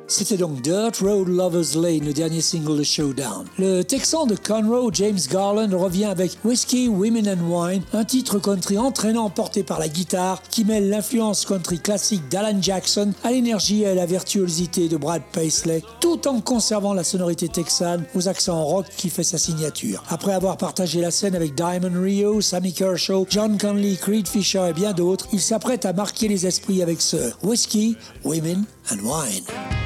C'était donc Dirt Road Lovers Lane, le dernier single de Showdown. Le Texan de Conroe, James Garland, revient avec Whiskey, Women and Wine, un titre country entraînant porté par la guitare qui mêle l'influence country classique d'Alan Jackson à l'énergie et à la virtuosité de Brad Paisley, tout en conservant la sonorité texane aux accents rock qui fait sa signature. Après avoir partagé la scène avec Diamond Rio, Sammy Kershaw, John Conley, Creed Fisher et bien d'autres, il s'apprête à marquer les esprits avec ce Whiskey, Women and Wine.